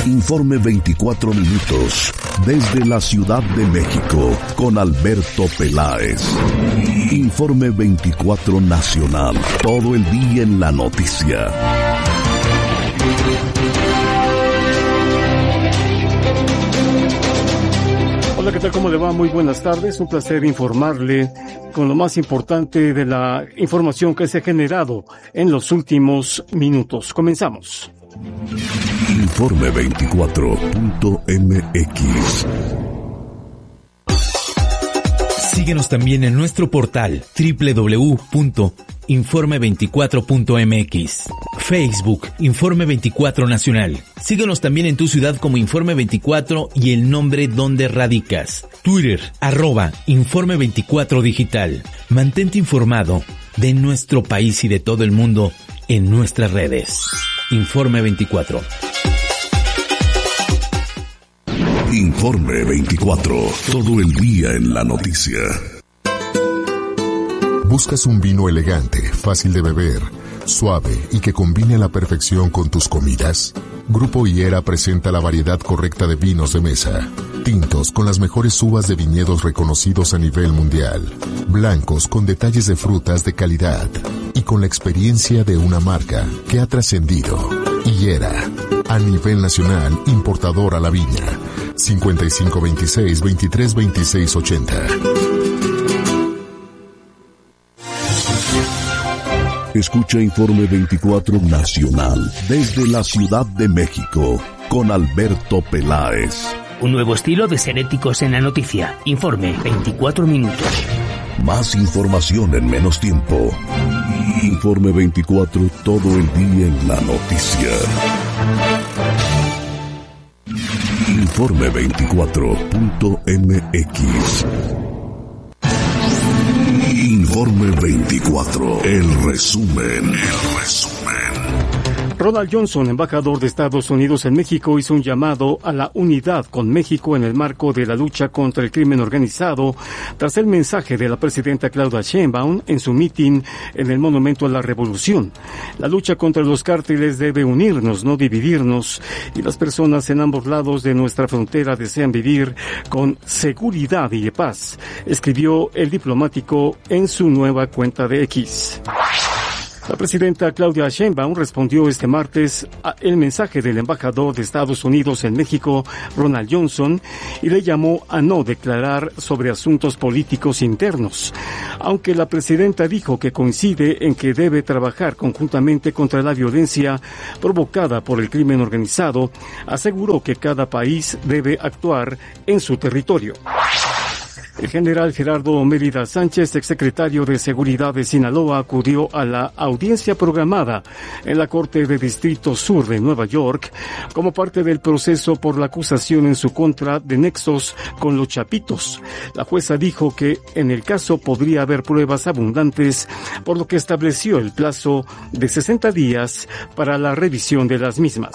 Informe 24 minutos desde la Ciudad de México con Alberto Peláez. Informe 24 nacional, todo el día en la noticia. Hola, ¿qué tal? ¿Cómo le va? Muy buenas tardes. Un placer informarle con lo más importante de la información que se ha generado en los últimos minutos. Comenzamos. Informe 24.mx. Síguenos también en nuestro portal www.informe24.mx. Facebook, Informe 24 Nacional. Síguenos también en tu ciudad como Informe 24 y el nombre donde radicas. Twitter, @Informe 24 Digital. Mantente informado de nuestro país y de todo el mundo en nuestras redes. Informe 24. Informe 24. Todo el día en la noticia. ¿Buscas un vino elegante, fácil de beber, suave y que combine a la perfección con tus comidas? Grupo Higuera presenta la variedad correcta de vinos de mesa. Tintos con las mejores uvas de viñedos reconocidos a nivel mundial. Blancos con detalles de frutas de calidad. Y con la experiencia de una marca que ha trascendido. Higuera, a nivel nacional, importador a la viña. 5526-232680. Escucha Informe 24 Nacional desde la Ciudad de México con Alberto Peláez. Un nuevo estilo de ser éticos en la noticia. Informe 24 minutos. Más información en menos tiempo. Informe 24, todo el día en la noticia. Informe 24.mx. Informe 24, el resumen. Ronald Johnson, embajador de Estados Unidos en México, hizo un llamado a la unidad con México en el marco de la lucha contra el crimen organizado, tras el mensaje de la presidenta Claudia Sheinbaum en su mitin en el Monumento a la Revolución. La lucha contra los cárteles debe unirnos, no dividirnos, y las personas en ambos lados de nuestra frontera desean vivir con seguridad y paz, escribió el diplomático en su nueva cuenta de X. La presidenta Claudia Sheinbaum respondió este martes al mensaje del embajador de Estados Unidos en México, Ronald Johnson, y le llamó a no declarar sobre asuntos políticos internos. Aunque la presidenta dijo que coincide en que debe trabajar conjuntamente contra la violencia provocada por el crimen organizado, aseguró que cada país debe actuar en su territorio. El general Gerardo Mérida Sánchez, exsecretario de Seguridad de Sinaloa, acudió a la audiencia programada en la Corte de Distrito Sur de Nueva York como parte del proceso por la acusación en su contra de nexos con los Chapitos. La jueza dijo que en el caso podría haber pruebas abundantes, por lo que estableció el plazo de 60 días para la revisión de las mismas.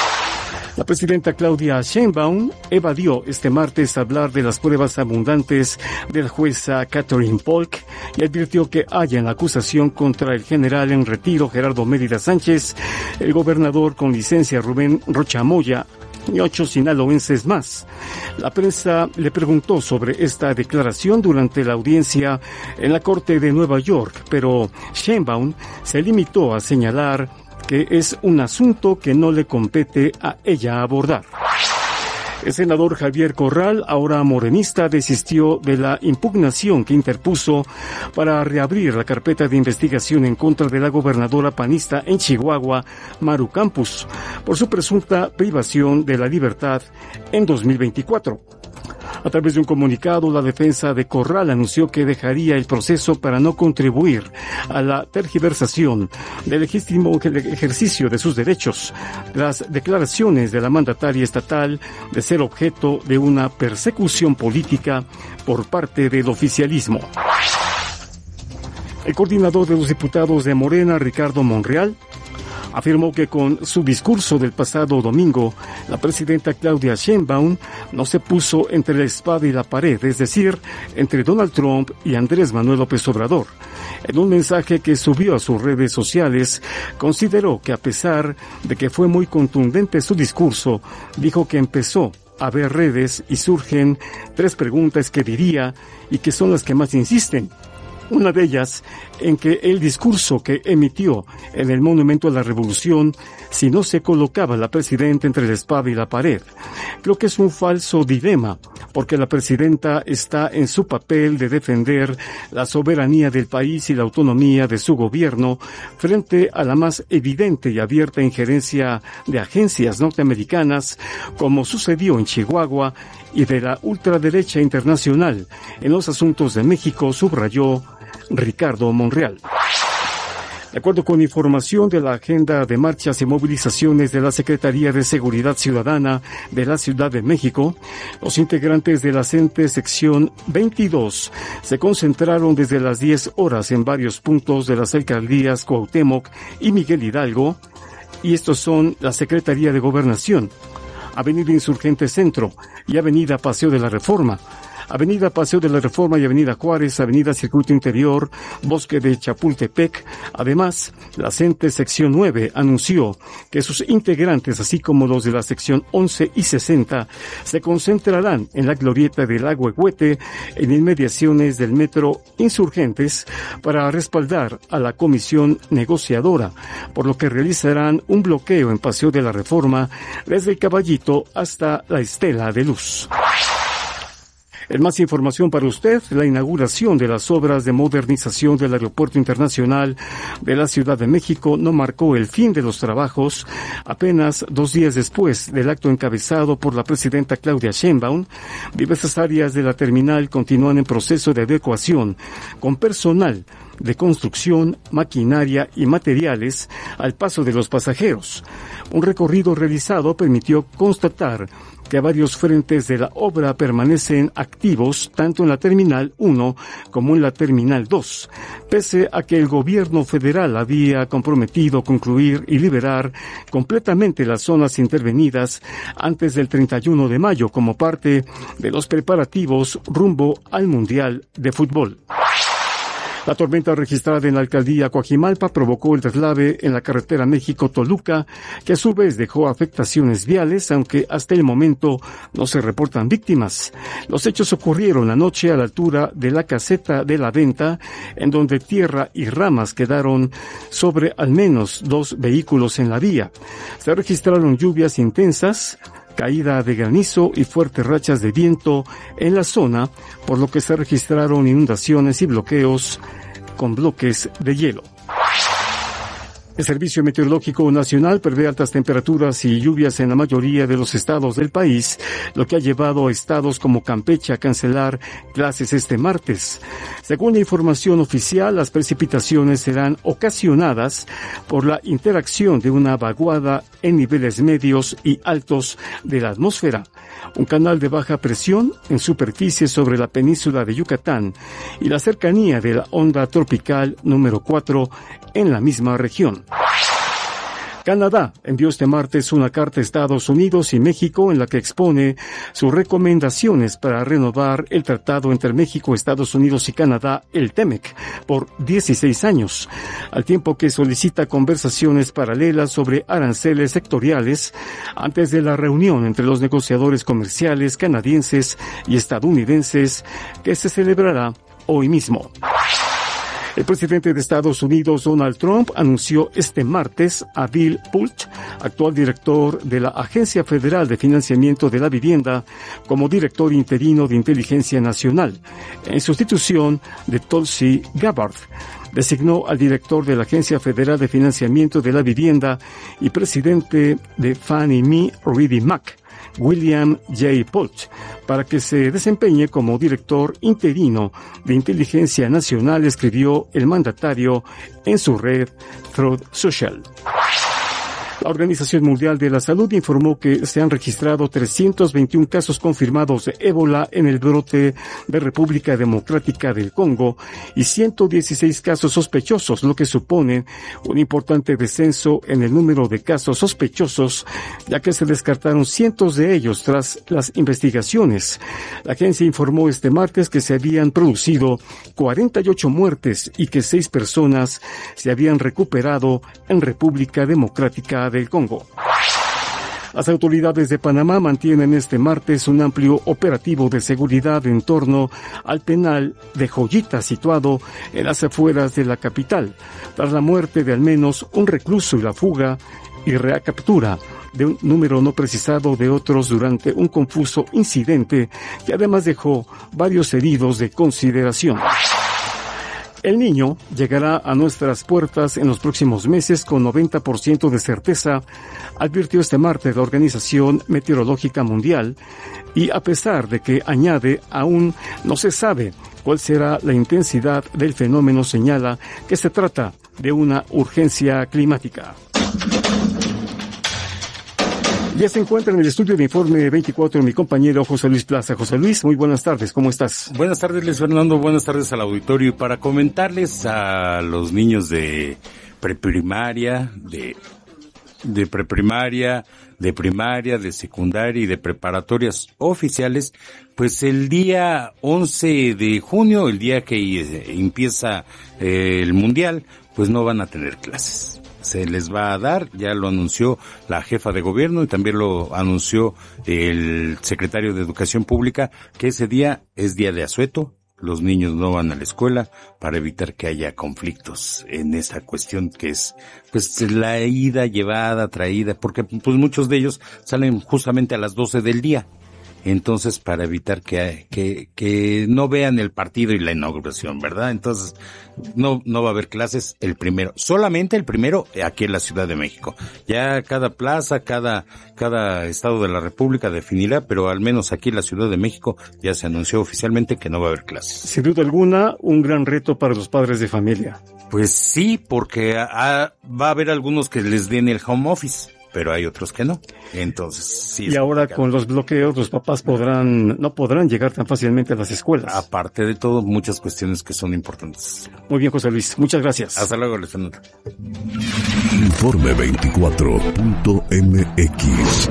La presidenta Claudia Sheinbaum evadió este martes hablar de las pruebas abundantes de la jueza Catherine Polk y advirtió que haya en la acusación contra el general en retiro Gerardo Mérida Sánchez, el gobernador con licencia Rubén Rocha Moya y 8 sinaloenses más. La prensa le preguntó sobre esta declaración durante la audiencia en la Corte de Nueva York, pero Sheinbaum se limitó a señalar que es un asunto que no le compete a ella abordar. El senador Javier Corral, ahora morenista, desistió de la impugnación que interpuso para reabrir la carpeta de investigación en contra de la gobernadora panista en Chihuahua, Maru Campos, por su presunta privación de la libertad en 2024. A través de un comunicado, la defensa de Corral anunció que dejaría el proceso para no contribuir a la tergiversación del legítimo ejercicio de sus derechos, las declaraciones de la mandataria estatal de ser objeto de una persecución política por parte del oficialismo. El coordinador de los diputados de Morena, Ricardo Monreal, Afirmó que con su discurso del pasado domingo, la presidenta Claudia Sheinbaum no se puso entre la espada y la pared, es decir, entre Donald Trump y Andrés Manuel López Obrador. En un mensaje que subió a sus redes sociales, consideró que a pesar de que fue muy contundente su discurso, dijo que empezó a ver redes y surgen 3 preguntas que diría y que son las que más insisten. Una de ellas, en que el discurso que emitió en el Monumento a la Revolución, si no se colocaba la presidenta entre la espada y la pared. Creo que es un falso dilema, porque la presidenta está en su papel de defender la soberanía del país y la autonomía de su gobierno frente a la más evidente y abierta injerencia de agencias norteamericanas, como sucedió en Chihuahua, y de la ultraderecha internacional en los asuntos de México, subrayó Ricardo Monreal. De acuerdo con información de la agenda de marchas y movilizaciones de la Secretaría de Seguridad Ciudadana de la Ciudad de México, los integrantes de la CENTE sección 22 se concentraron desde las 10 horas en varios puntos de las alcaldías Cuauhtémoc y Miguel Hidalgo, y estos son la Secretaría de Gobernación, Avenida Insurgente Centro y Avenida Paseo de la Reforma, Avenida Paseo de la Reforma y Avenida Juárez, Avenida Circuito Interior, Bosque de Chapultepec. Además, la CENTE sección 9 anunció que sus integrantes, así como los de la sección 11 y 60, se concentrarán en la glorieta del Agüehuete, en inmediaciones del Metro Insurgentes, para respaldar a la comisión negociadora, por lo que realizarán un bloqueo en Paseo de la Reforma desde el Caballito hasta la Estela de Luz. En más información para usted, la inauguración de las obras de modernización del Aeropuerto Internacional de la Ciudad de México no marcó el fin de los trabajos. Apenas 2 días después del acto encabezado por la presidenta Claudia Sheinbaum, diversas áreas de la terminal continúan en proceso de adecuación, con personal de construcción, maquinaria y materiales al paso de los pasajeros. Un recorrido realizado permitió constatar que varios frentes de la obra permanecen activos tanto en la Terminal 1 como en la Terminal 2, pese a que el gobierno federal había comprometido concluir y liberar completamente las zonas intervenidas antes del 31 de mayo como parte de los preparativos rumbo al Mundial de Fútbol. La tormenta registrada en la alcaldía Coajimalpa provocó el deslave en la carretera México-Toluca, que a su vez dejó afectaciones viales, aunque hasta el momento no se reportan víctimas. Los hechos ocurrieron anoche a la altura de la caseta de la venta, en donde tierra y ramas quedaron sobre al menos 2 vehículos en la vía. Se registraron lluvias intensas, caída de granizo y fuertes rachas de viento en la zona, por lo que se registraron inundaciones y bloqueos con bloques de hielo. El Servicio Meteorológico Nacional prevé altas temperaturas y lluvias en la mayoría de los estados del país, lo que ha llevado a estados como Campeche a cancelar clases este martes. Según la información oficial, las precipitaciones serán ocasionadas por la interacción de una vaguada en niveles medios y altos de la atmósfera, un canal de baja presión en superficie sobre la península de Yucatán y la cercanía de la onda tropical número 4 en la misma región. Canadá envió este martes una carta a Estados Unidos y México en la que expone sus recomendaciones para renovar el tratado entre México, Estados Unidos y Canadá, el TEMEC, por 16 años, al tiempo que solicita conversaciones paralelas sobre aranceles sectoriales antes de la reunión entre los negociadores comerciales canadienses y estadounidenses que se celebrará hoy mismo. El presidente de Estados Unidos, Donald Trump, anunció este martes a Bill Pult, actual director de la Agencia Federal de Financiamiento de la Vivienda, como director interino de Inteligencia Nacional, en sustitución de Tulsi Gabbard. Designó al director de la Agencia Federal de Financiamiento de la Vivienda y presidente de Fannie Mae, Freddie Mac, William J. Pult, para que se desempeñe como director interino de Inteligencia Nacional, escribió el mandatario en su red Truth Social. La Organización Mundial de la Salud informó que se han registrado 321 casos confirmados de ébola en el brote de República Democrática del Congo y 116 casos sospechosos, lo que supone un importante descenso en el número de casos sospechosos, ya que se descartaron cientos de ellos tras las investigaciones. La agencia informó este martes que se habían producido 48 muertes y que 6 personas se habían recuperado en República Democrática del Congo. Las autoridades de Panamá mantienen este martes un amplio operativo de seguridad en torno al penal de Joyita, situado en las afueras de la capital, tras la muerte de al menos un recluso y la fuga y recaptura de un número no precisado de otros durante un confuso incidente que además dejó varios heridos de consideración. El Niño llegará a nuestras puertas en los próximos meses con 90% de certeza, advirtió este martes la Organización Meteorológica Mundial, y a pesar de que añade aún no se sabe cuál será la intensidad del fenómeno, señala que se trata de una urgencia climática. Ya se encuentra en el estudio de Informe 24 mi compañero José Luis Plaza. José Luis, muy buenas tardes, ¿cómo estás? Buenas tardes, Luis Fernando, buenas tardes al auditorio. Y para comentarles a los niños de preprimaria, de preprimaria, de primaria, de secundaria y de preparatorias oficiales, pues el día 11 de junio, el día que empieza el Mundial, pues no van a tener clases. Se les va a dar, ya lo anunció la jefa de gobierno y también lo anunció el secretario de Educación Pública, que ese día es día de asueto, los niños no van a la escuela para evitar que haya conflictos en esta cuestión que es, pues, la ida, llevada, traída, porque pues muchos de ellos salen justamente a las 12 del día. Entonces, para evitar que no vean el partido y la inauguración, ¿verdad? Entonces, no va a haber clases solamente el primero aquí en la Ciudad de México. Ya cada plaza, cada estado de la República definirá, pero al menos aquí en la Ciudad de México ya se anunció oficialmente que no va a haber clases. Sin duda alguna, un gran reto para los padres de familia. Pues sí, porque va a haber algunos que les den el home office, pero hay otros que no. Entonces, sí. Y ahora con los bloqueos, los papás no podrán llegar tan fácilmente a las escuelas. Aparte de todo, muchas cuestiones que son importantes. Muy bien, José Luis. Muchas gracias. Hasta luego, Luis Fernando. Informe 24.mx.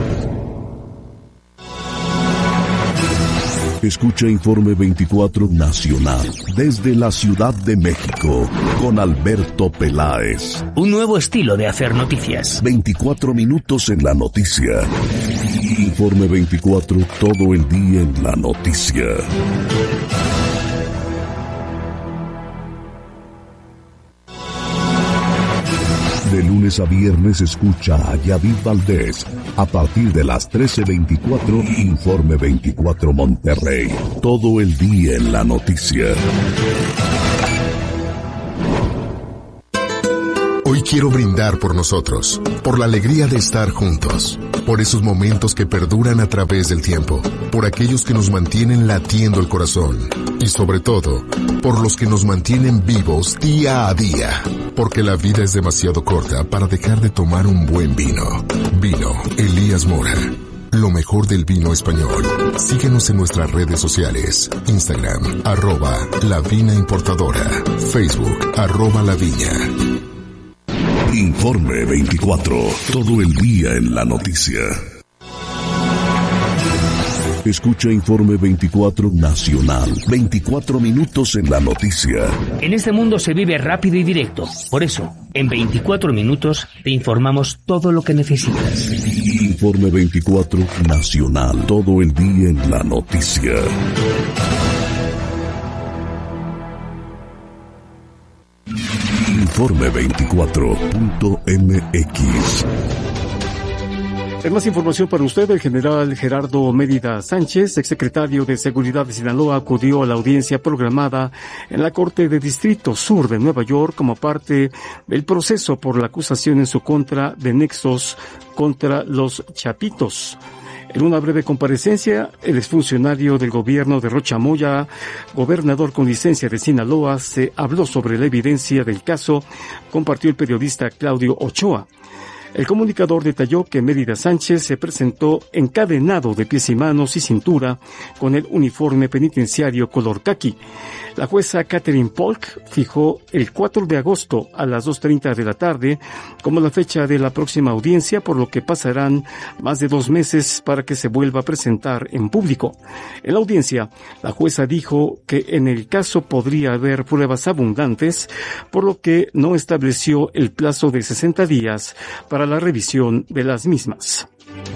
Escucha Informe 24 Nacional desde la Ciudad de México con Alberto Peláez. Un nuevo estilo de hacer noticias. 24 minutos en la noticia. Informe 24, todo el día en la noticia. De lunes a viernes escucha a Yadid Valdés a partir de las 13:24, Informe 24 Monterrey. Todo el día en la noticia. Hoy quiero brindar por nosotros, por la alegría de estar juntos, por esos momentos que perduran a través del tiempo, por aquellos que nos mantienen latiendo el corazón y sobre todo, por los que nos mantienen vivos día a día, porque la vida es demasiado corta para dejar de tomar un buen vino. Vino Elías Mora. Lo mejor del vino español. Síguenos en nuestras redes sociales. Instagram, @lavinaimportadora. Facebook, @laviña. Informe 24, todo el día en la noticia. Escucha Informe 24 Nacional, 24 minutos en la noticia. En este mundo se vive rápido y directo. Por eso, en 24 minutos te informamos todo lo que necesitas. Informe 24 Nacional, todo el día en la noticia. Informe 24.mx. En más información para usted, el general Gerardo Mérida Sánchez, exsecretario de Seguridad de Sinaloa, acudió a la audiencia programada en la Corte de Distrito Sur de Nueva York como parte del proceso por la acusación en su contra de nexos contra los Chapitos. En una breve comparecencia, el exfuncionario del gobierno de Rocha Moya, gobernador con licencia de Sinaloa, se habló sobre la evidencia del caso, compartió el periodista Claudio Ochoa. El comunicador detalló que Mérida Sánchez se presentó encadenado de pies y manos y cintura con el uniforme penitenciario color caqui. La jueza Catherine Polk fijó el 4 de agosto a las 2:30 de la tarde como la fecha de la próxima audiencia, por lo que pasarán más de 2 meses para que se vuelva a presentar en público. En la audiencia, la jueza dijo que en el caso podría haber pruebas abundantes, por lo que no estableció el plazo de 60 días para la revisión de las mismas.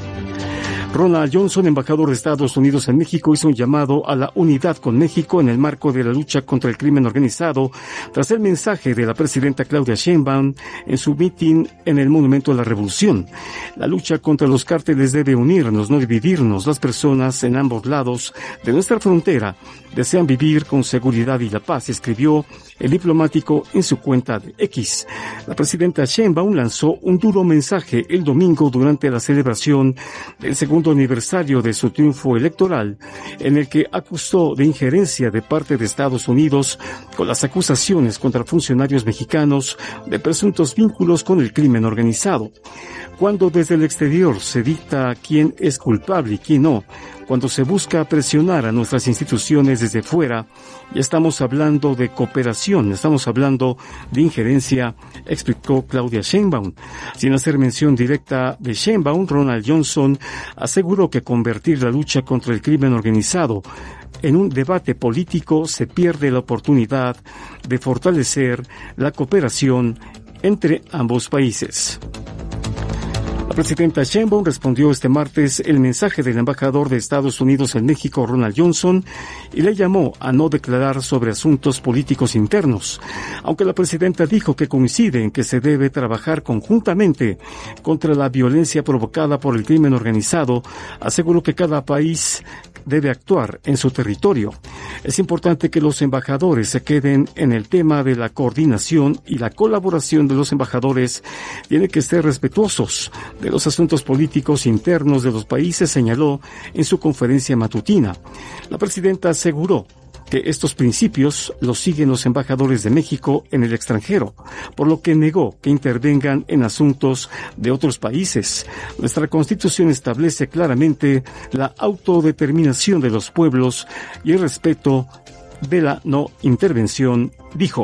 Ronald Johnson, embajador de Estados Unidos en México, hizo un llamado a la unidad con México en el marco de la lucha contra el crimen organizado tras el mensaje de la presidenta Claudia Sheinbaum en su mitin en el Monumento a la Revolución. La lucha contra los cárteles debe unirnos, no dividirnos. Las personas en ambos lados de nuestra frontera desean vivir con seguridad y la paz, escribió el diplomático en su cuenta de X. La presidenta Sheinbaum lanzó un duro mensaje el domingo durante la celebración del segundo aniversario de su triunfo electoral, en el que acusó de injerencia de parte de Estados Unidos con las acusaciones contra funcionarios mexicanos de presuntos vínculos con el crimen organizado. Cuando desde el exterior se dicta quién es culpable y quién no, cuando se busca presionar a nuestras instituciones desde fuera, ya estamos hablando de cooperación, estamos hablando de injerencia, explicó Claudia Sheinbaum. Sin hacer mención directa de Sheinbaum, Ronald Johnson aseguró que convertir la lucha contra el crimen organizado en un debate político se pierde la oportunidad de fortalecer la cooperación entre ambos países. La presidenta Sheinbaum respondió este martes el mensaje del embajador de Estados Unidos en México, Ronald Johnson, y le llamó a no declarar sobre asuntos políticos internos. Aunque la presidenta dijo que coincide en que se debe trabajar conjuntamente contra la violencia provocada por el crimen organizado, aseguró que cada país debe actuar en su territorio. Es importante que los embajadores se queden en el tema de la coordinación, y la colaboración de los embajadores tiene que ser respetuosos de los asuntos políticos internos de los países, señaló en su conferencia matutina. La presidenta aseguró que estos principios los siguen los embajadores de México en el extranjero, por lo que negó que intervengan en asuntos de otros países. Nuestra Constitución establece claramente la autodeterminación de los pueblos y el respeto de la no intervención, dijo.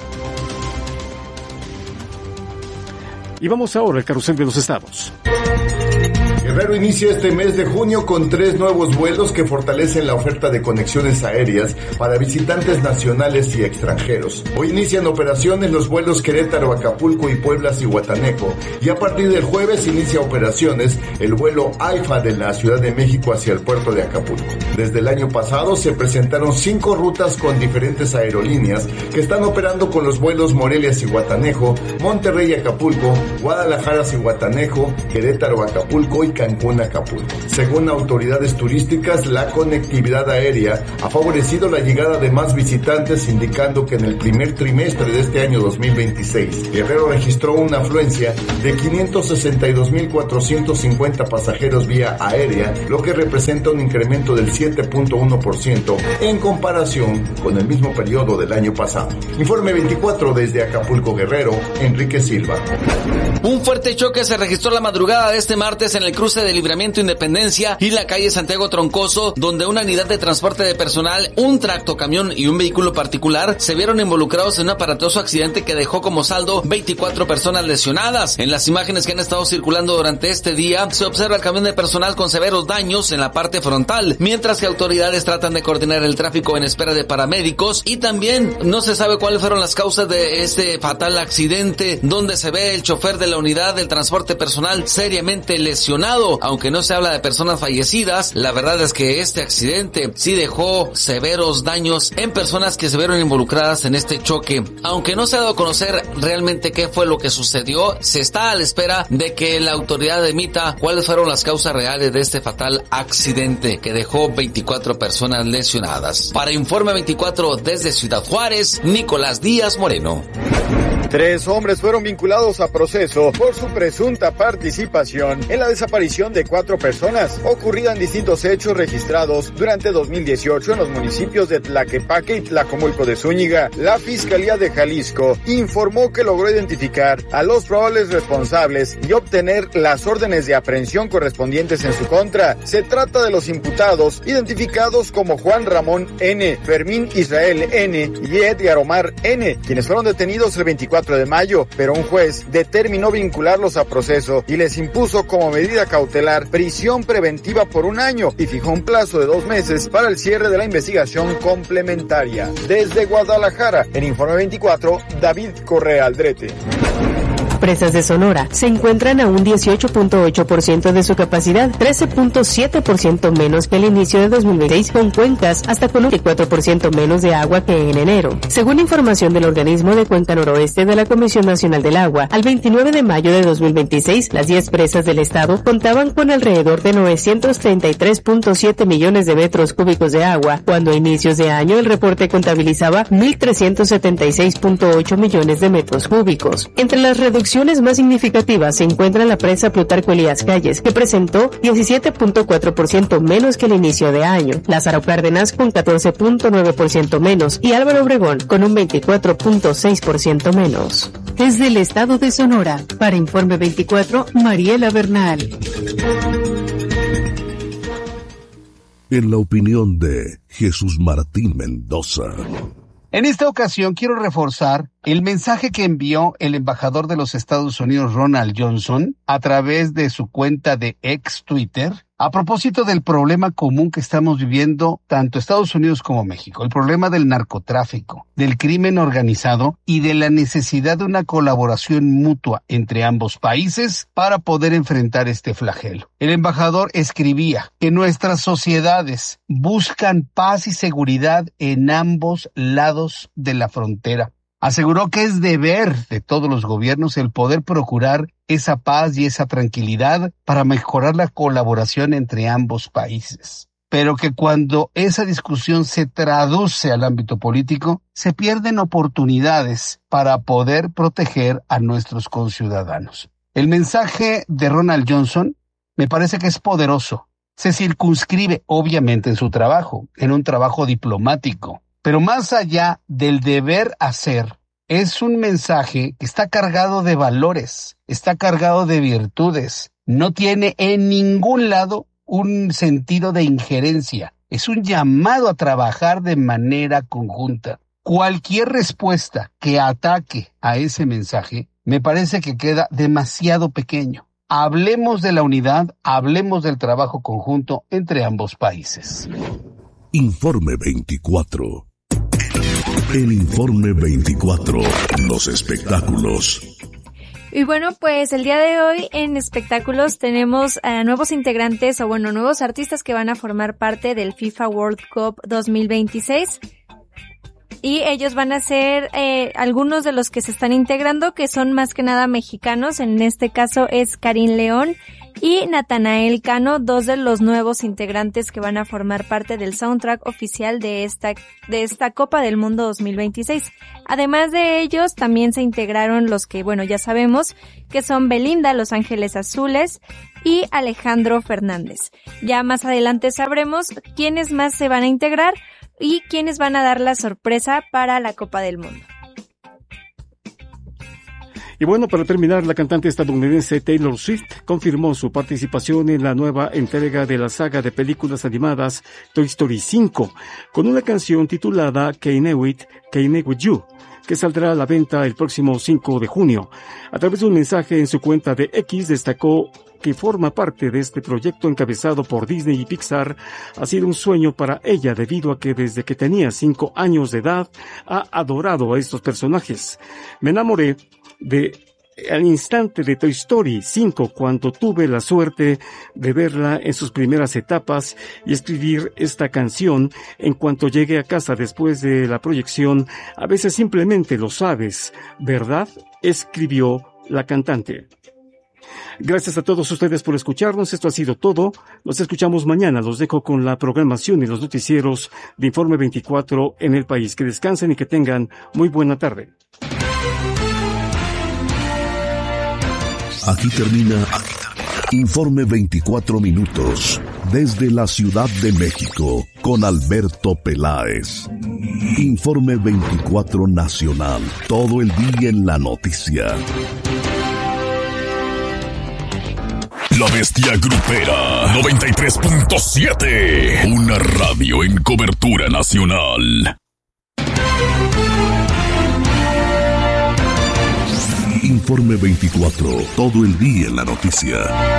Y vamos ahora al carrusel de los estados. Guerrero inicia este mes de junio con 3 nuevos vuelos que fortalecen la oferta de conexiones aéreas para visitantes nacionales y extranjeros. Hoy inician operaciones los vuelos Querétaro, Acapulco y Puebla-Zihuatanejo, y a partir del jueves inicia operaciones el vuelo AIFA de la Ciudad de México hacia el puerto de Acapulco. Desde el año pasado se presentaron 5 rutas con diferentes aerolíneas que están operando con los vuelos Morelia-Zihuatanejo, Monterrey-Acapulco, Guadalajara-Zihuatanejo, Querétaro-Acapulco y Cancún-Acapulco. Según autoridades turísticas, la conectividad aérea ha favorecido la llegada de más visitantes, indicando que en el primer trimestre de este año 2026, Guerrero registró una afluencia de 562,450 pasajeros vía aérea, lo que representa un incremento del 7.1% en comparación con el mismo periodo del año pasado. Informe 24 desde Acapulco, Guerrero, Enrique Silva. Un fuerte choque se registró la madrugada de este martes en el cruce de Libramiento Independencia y la calle Santiago Troncoso, donde una unidad de transporte de personal, un tractocamión y un vehículo particular se vieron involucrados en un aparatoso accidente que dejó como saldo 24 personas lesionadas. En las imágenes que han estado circulando durante este día, se observa el camión de personal con severos daños en la parte frontal, mientras que autoridades tratan de coordinar el tráfico en espera de paramédicos, y también no se sabe cuáles fueron las causas de este fatal accidente, donde se ve el chofer de la unidad del transporte personal seriamente lesionado. Aunque no se habla de personas fallecidas, la verdad es que este accidente sí dejó severos daños en personas que se vieron involucradas en este choque. Aunque no se ha dado a conocer realmente qué fue lo que sucedió, se está a la espera de que la autoridad emita cuáles fueron las causas reales de este fatal accidente que dejó 24 personas lesionadas. Para Informe 24 desde Ciudad Juárez, Nicolás Díaz Moreno. 3 hombres fueron vinculados a proceso por su presunta participación en la desaparición de 4 personas, ocurrida en distintos hechos registrados durante 2018 en los municipios de Tlaquepaque y Tlajomulco de Zúñiga. La Fiscalía de Jalisco informó que logró identificar a los probables responsables y obtener las órdenes de aprehensión correspondientes en su contra. Se trata de los imputados identificados como Juan Ramón N., Fermín Israel N. y Edgar Omar N., quienes fueron detenidos el 24 de mayo, pero un juez determinó vincularlos a proceso y les impuso como medida cautelar prisión preventiva por 1 año y fijó un plazo de 2 meses para el cierre de la investigación complementaria. Desde Guadalajara, en Informe 24, David Correa Aldrete. Presas de Sonora se encuentran a un 18.8% de su capacidad, 13.7% menos que el inicio de 2026, con cuencas hasta con un 24% menos de agua que en enero. Según información del organismo de Cuenca Noroeste de la Comisión Nacional del Agua, al 29 de mayo de 2026, las 10 presas del estado contaban con alrededor de 933.7 millones de metros cúbicos de agua, cuando a inicios de año el reporte contabilizaba 1.376.8 millones de metros cúbicos. Entre las reducciones más significativas se encuentra la presa Plutarco Elías Calles, que presentó 17.4% menos que el inicio de año, Lázaro Cárdenas con 14.9% menos y Álvaro Obregón con un 24.6% menos. Desde el estado de Sonora, para Informe 24, Mariela Bernal. En la opinión de Jesús Martín Mendoza. En esta ocasión quiero reforzar el mensaje que envió el embajador de los Estados Unidos, Ronald Johnson, a través de su cuenta de ex Twitter, a propósito del problema común que estamos viviendo tanto Estados Unidos como México, el problema del narcotráfico, del crimen organizado y de la necesidad de una colaboración mutua entre ambos países para poder enfrentar este flagelo. El embajador escribía que nuestras sociedades buscan paz y seguridad en ambos lados de la frontera. Aseguró que es deber de todos los gobiernos el poder procurar esa paz y esa tranquilidad para mejorar la colaboración entre ambos países. Pero que cuando esa discusión se traduce al ámbito político, se pierden oportunidades para poder proteger a nuestros conciudadanos. El mensaje de Ronald Johnson me parece que es poderoso. Se circunscribe, obviamente, en su trabajo, en un trabajo diplomático. Pero más allá del deber hacer, es un mensaje que está cargado de valores, está cargado de virtudes. No tiene en ningún lado un sentido de injerencia. Es un llamado a trabajar de manera conjunta. Cualquier respuesta que ataque a ese mensaje me parece que queda demasiado pequeño. Hablemos de la unidad, hablemos del trabajo conjunto entre ambos países. Informe 24. El Informe 24, los espectáculos. Y bueno, pues el día de hoy en espectáculos tenemos a nuevos integrantes, nuevos artistas que van a formar parte del FIFA World Cup 2026. Y ellos van a ser algunos de los que se están integrando, que son más que nada mexicanos. En este caso es Karim León y Natanael Cano, 2 de los nuevos integrantes que van a formar parte del soundtrack oficial de esta Copa del Mundo 2026. Además de ellos, también se integraron los que, ya sabemos, que son Belinda, Los Ángeles Azules y Alejandro Fernández. Ya más adelante sabremos quiénes más se van a integrar y quiénes van a dar la sorpresa para la Copa del Mundo. Y para terminar, la cantante estadounidense Taylor Swift confirmó su participación en la nueva entrega de la saga de películas animadas Toy Story 5, con una canción titulada Can't Wait With You, que saldrá a la venta el próximo 5 de junio. A través de un mensaje en su cuenta de X, destacó que forma parte de este proyecto encabezado por Disney y Pixar. Ha sido un sueño para ella debido a que desde que tenía 5 años de edad ha adorado a estos personajes. Me enamoré al instante de Toy Story 5 cuando tuve la suerte de verla en sus primeras etapas y escribir esta canción en cuanto llegué a casa después de la proyección. A veces simplemente lo sabes, ¿verdad?, escribió la cantante. Gracias a todos ustedes por escucharnos. Esto ha sido todo. Nos escuchamos mañana. Los dejo con la programación y los noticieros de Informe 24 en el país. Que descansen y que tengan muy buena tarde. Aquí termina Informe 24 minutos desde la Ciudad de México con Alberto Peláez. Informe 24 nacional, todo el día en la noticia. La Bestia Grupera 93.7, una radio en cobertura nacional. Informe 24, todo el día en la noticia.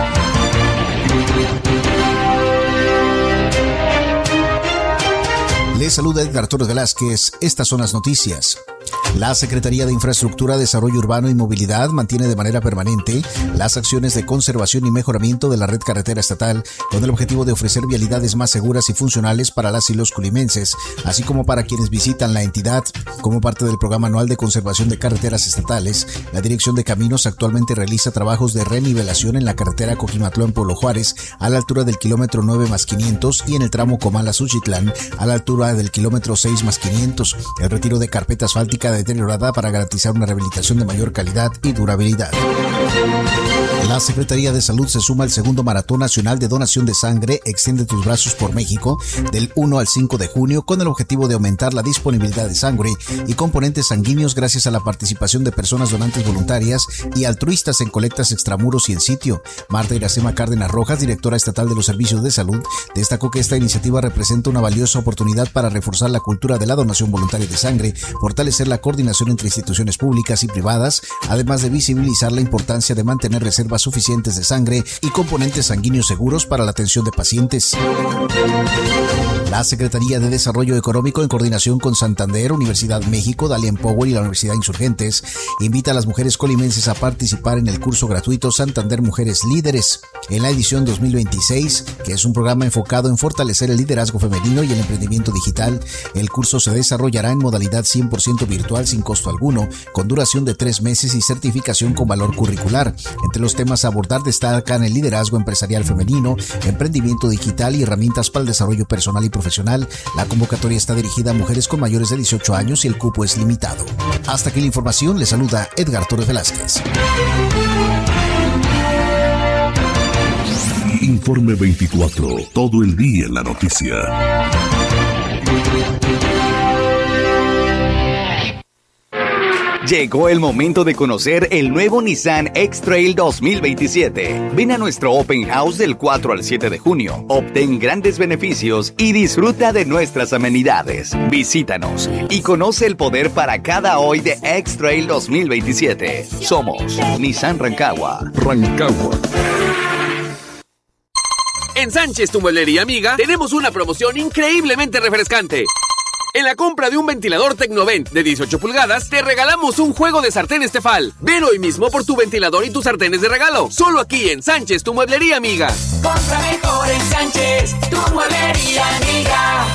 Les saluda Edgar Torres Velázquez. Estas son las noticias. La Secretaría de Infraestructura, Desarrollo Urbano y Movilidad mantiene de manera permanente las acciones de conservación y mejoramiento de la red carretera estatal con el objetivo de ofrecer vialidades más seguras y funcionales para las y los colimenses, así como para quienes visitan la entidad. Como parte del programa anual de conservación de carreteras estatales, la Dirección de Caminos actualmente realiza trabajos de renivelación en la carretera Coquimatlán-Polo Juárez a la altura del kilómetro 9+500 y en el tramo Comala-Suchitlán a la altura del kilómetro 6+500. El retiro de carpeta asfáltica deteriorada para garantizar una rehabilitación de mayor calidad y durabilidad. La Secretaría de Salud se suma al segundo Maratón Nacional de Donación de Sangre Extiende tus brazos por México del 1 al 5 de junio con el objetivo de aumentar la disponibilidad de sangre y componentes sanguíneos gracias a la participación de personas donantes voluntarias y altruistas en colectas extramuros y en sitio. Marta Iracema Cárdenas Rojas, directora estatal de los Servicios de Salud, destacó que esta iniciativa representa una valiosa oportunidad para reforzar la cultura de la donación voluntaria de sangre, fortalecer la coordinación entre instituciones públicas y privadas, además de visibilizar la importancia de mantener reservas suficientes de sangre y componentes sanguíneos seguros para la atención de pacientes. La Secretaría de Desarrollo Económico, en coordinación con Santander, Universidad México, Dalian Power y la Universidad Insurgentes, invita a las mujeres colimenses a participar en el curso gratuito Santander Mujeres Líderes en la edición 2026, que es un programa enfocado en fortalecer el liderazgo femenino y el emprendimiento digital. El curso se desarrollará en modalidad 100% virtual sin costo alguno, con duración de 3 meses y certificación con valor curricular. Entre los temas a abordar destacan el liderazgo empresarial femenino, emprendimiento digital y herramientas para el desarrollo personal y profesional. La convocatoria está dirigida a mujeres con mayores de 18 años y el cupo es limitado. Hasta aquí la información, les saluda Edgar Torres Velázquez. Informe 24, todo el día en la noticia. Llegó el momento de conocer el nuevo Nissan X-Trail 2027. Ven a nuestro Open House del 4 al 7 de junio. Obtén grandes beneficios y disfruta de nuestras amenidades. Visítanos y conoce el poder para cada hoy de X-Trail 2027. Somos Nissan Rancagua. En Sánchez, tu mueblería amiga, tenemos una promoción increíblemente refrescante. En la compra de un ventilador Tecnovent de 18 pulgadas, te regalamos un juego de sartenes Tefal. Ven hoy mismo por tu ventilador y tus sartenes de regalo. Solo aquí en Sánchez, tu mueblería amiga. Compra mejor en Sánchez, tu mueblería amiga.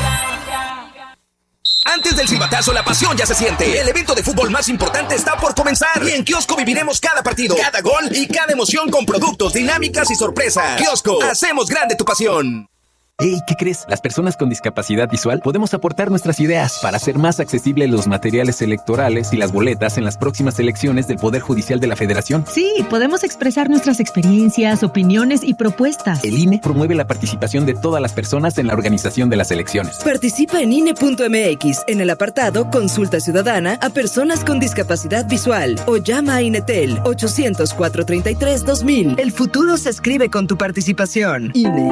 Antes del silbatazo, la pasión ya se siente. El evento de fútbol más importante está por comenzar. Y en Kiosco viviremos cada partido, cada gol y cada emoción con productos, dinámicas y sorpresas. Kiosco, hacemos grande tu pasión. Hey, ¿qué crees? Las personas con discapacidad visual podemos aportar nuestras ideas para hacer más accesibles los materiales electorales y las boletas en las próximas elecciones del Poder Judicial de la Federación. Sí, podemos expresar nuestras experiencias, opiniones y propuestas. El INE promueve la participación de todas las personas en la organización de las elecciones. Participa en INE.mx en el apartado Consulta Ciudadana a personas con discapacidad visual o llama a INETEL 800-433-2000. El futuro se escribe con tu participación. INE.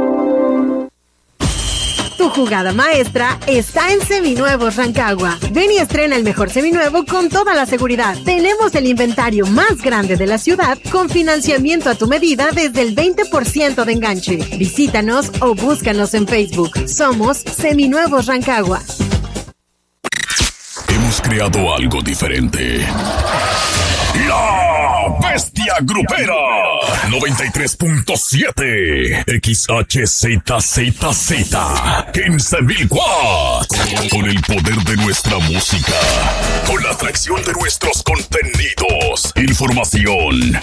Tu jugada maestra está en Seminuevos Rancagua. Ven y estrena el mejor seminuevo con toda la seguridad. Tenemos el inventario más grande de la ciudad con financiamiento a tu medida desde el 20% de enganche. Visítanos o búscanos en Facebook. Somos Seminuevos Rancagua. Hemos creado algo diferente. La Bestia Grupera 93.7 XHZZZ 15,000 watts. Con el poder de nuestra música, con la atracción de nuestros contenidos, información